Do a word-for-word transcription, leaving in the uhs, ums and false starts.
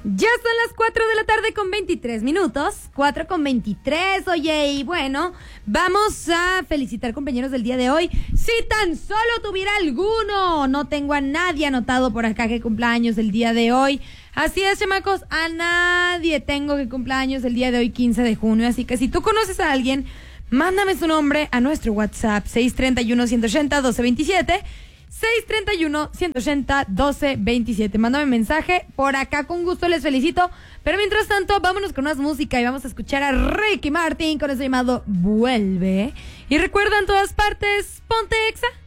Ya son las cuatro de la tarde con veintitrés minutos. cuatro con veintitrés, oye, y bueno, vamos a felicitar compañeros del día de hoy. Si tan solo tuviera alguno, no tengo a nadie anotado por acá que cumpleaños el día de hoy. Así es, chamacos, a nadie tengo que cumpleaños el día de hoy, quince de junio. Así que si tú conoces a alguien, mándame su nombre a nuestro WhatsApp, seis tres uno, uno ocho cero, uno dos dos siete. seis tres uno, uno ocho cero, uno dos dos siete. Mándame mensaje, por acá con gusto les felicito. Pero mientras tanto, vámonos con más música y vamos a escuchar a Ricky Martin con eso llamado Vuelve. Y recuerda, en todas partes, ponte Exa.